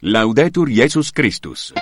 Laudetur Jesus Christus.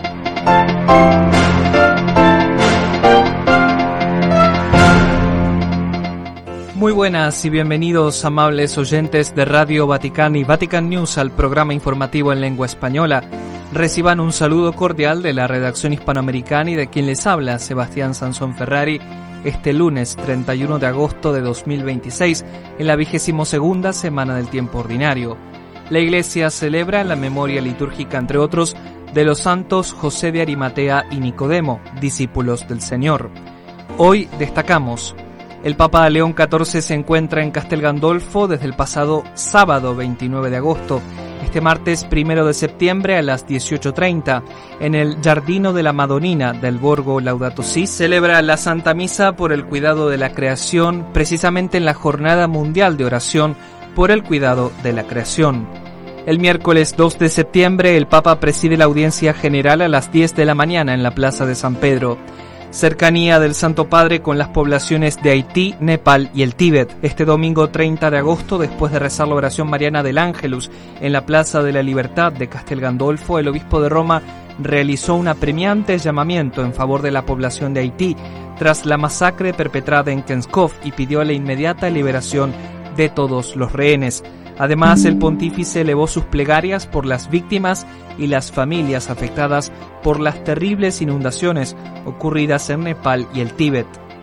Muy buenas y bienvenidos, amables oyentes de Radio Vaticana y Vatican News, al programa informativo en lengua española. Reciban un saludo cordial de la redacción hispanoamericana y de quien les habla, Sebastián Sansón Ferrari, este lunes 31 de agosto de 2026, en la 22ª semana del tiempo ordinario. La Iglesia celebra la memoria litúrgica, entre otros, de los santos José de Arimatea y Nicodemo, discípulos del Señor. Hoy destacamos: el Papa León XIV se encuentra en Castel Gandolfo desde el pasado sábado 29 de agosto. Este martes 1 de septiembre a las 18:30, en el Giardino de la Madonnina del Borgo Laudato Si, celebra la Santa Misa por el cuidado de la creación, precisamente en la Jornada Mundial de Oración por el cuidado de la creación. El miércoles 2 de septiembre, el Papa preside la audiencia general a las 10 de la mañana en la Plaza de San Pedro. Cercanía del Santo Padre con las poblaciones de Haití, Nepal y el Tíbet. Este domingo 30 de agosto, después de rezar la oración mariana del Ángelus en la Plaza de la Libertad de Castel Gandolfo, el obispo de Roma realizó un apremiante llamamiento en favor de la población de Haití tras la masacre perpetrada en Kenskov y pidió la inmediata liberación de todos los rehenes. Además, el pontífice elevó sus plegarias por las víctimas y las familias afectadas por las terribles inundaciones ocurridas en Nepal y el Tíbet.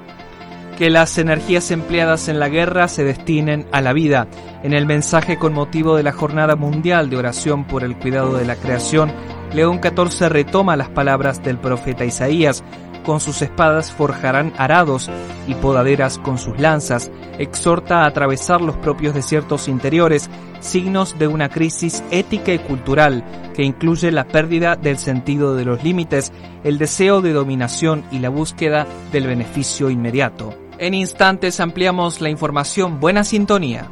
Que las energías empleadas en la guerra se destinen a la vida. En el mensaje con motivo de la Jornada Mundial de Oración por el Cuidado de la Creación, León XIV retoma las palabras del profeta Isaías: con sus espadas forjarán arados y podaderas con sus lanzas. Exhorta a atravesar los propios desiertos interiores, signos de una crisis ética y cultural que incluye la pérdida del sentido de los límites, el deseo de dominación y la búsqueda del beneficio inmediato. En instantes ampliamos la información. Buena sintonía.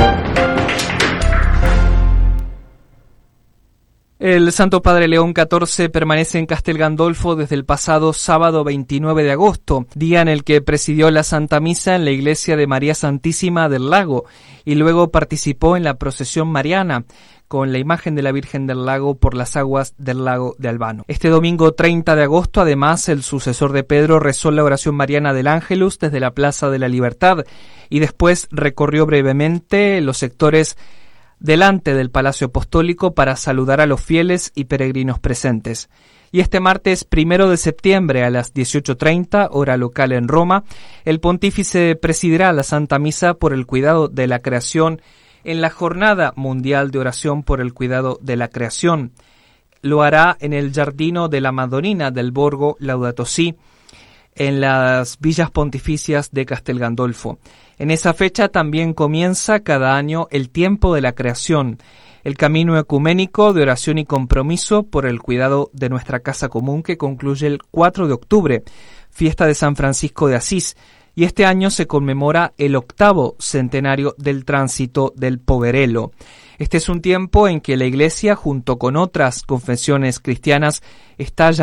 El Santo Padre León XIV permanece en Castel Gandolfo desde el pasado sábado 29 de agosto, día en el que presidió la Santa Misa en la iglesia de María Santísima del Lago y luego participó en la procesión mariana con la imagen de la Virgen del Lago por las aguas del lago de Albano. Este domingo 30 de agosto, además, el sucesor de Pedro rezó la oración mariana del Ángelus desde la Plaza de la Libertad y después recorrió brevemente los sectores delante del Palacio Apostólico para saludar a los fieles y peregrinos presentes. Y este martes 1 de septiembre a las 18:30, hora local en Roma, el pontífice presidirá la Santa Misa por el cuidado de la creación en la Jornada Mundial de Oración por el Cuidado de la Creación. Lo hará en el Giardino de la Madonnina del Borgo Laudato Si, en las villas pontificias de Castel Gandolfo. En esa fecha también comienza cada año el tiempo de la creación, el camino ecuménico de oración y compromiso por el cuidado de nuestra casa común, que concluye el 4 de octubre, fiesta de San Francisco de Asís, y este año se conmemora el 8º centenario del tránsito del Poverello. Este es un tiempo en que la Iglesia, junto con otras confesiones cristianas, está